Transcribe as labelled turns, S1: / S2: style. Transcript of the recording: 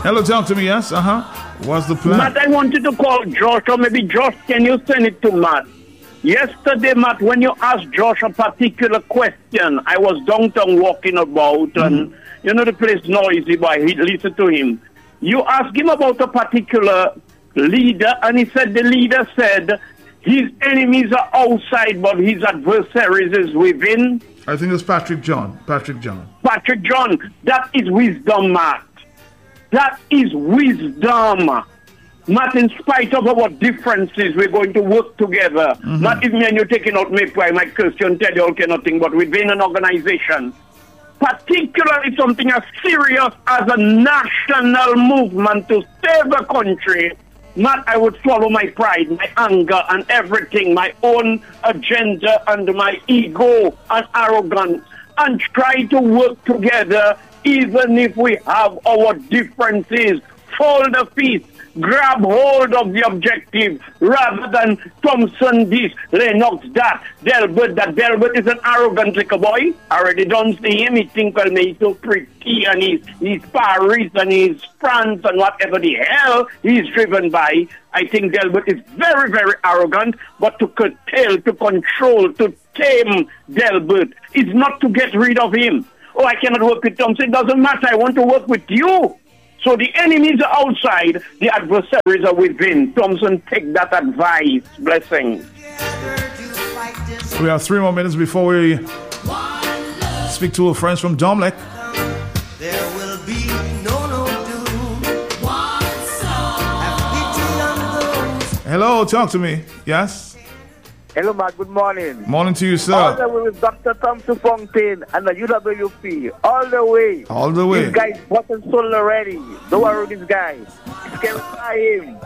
S1: Hello, talk to me, yes? What's the plan?
S2: Matt, I wanted to call Josh, or maybe Josh, can you send it to Matt? Yesterday, Matt, when you asked Josh a particular question, I was downtown walking about, and you know the place noisy, but I listened to him. You asked him about a particular leader, and he said the leader said his enemies are outside, but his adversaries is within.
S1: I think it's Patrick John. Patrick John,
S2: that is wisdom, Matt. That is wisdom. Matt, in spite of our differences, we're going to work together. Not if me and you taking out me pride, my Christian tell you okay nothing, but within an organization. Particularly something as serious as a national movement to save the country. Matt, I would swallow my pride, my anger and everything, my own agenda and my ego and arrogance, and try to work together even if we have our differences. Fold the feet. Grab hold of the objective rather than Thompson this, Lennox that, Delbert that. Delbert is an arrogant little boy. I already don't see him. He think, well, he's so pretty and he's Paris and he's France and whatever the hell he's driven by. I think Delbert is very, very arrogant, but to curtail, to control, to tame Delbert is not to get rid of him. Oh, I cannot work with Thompson. It doesn't matter. I want to work with you. So the enemies are outside, the adversaries are within. Thompson, take that advice. Blessings.
S1: We have 3 more minutes before we speak to our friends from Domlek.
S3: There will be no doom.
S1: Hello, talk to me. Yes?
S4: Hello, Matt. Good morning.
S1: Morning to you, sir.
S4: All the way with Dr. Thompson Fontaine and the UWP. All the way.
S1: All the way.
S4: This guy is bought and sold already. Don't worry, this guy. Scare him.